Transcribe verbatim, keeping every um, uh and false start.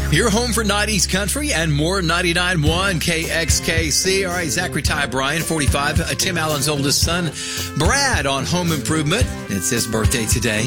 Your home for nineties country and more. Ninety-nine point one K X K C. All right, Zachary Ty Bryan, forty-five, uh, Tim Allen's oldest son, Brad, on Home Improvement. It's his birthday today.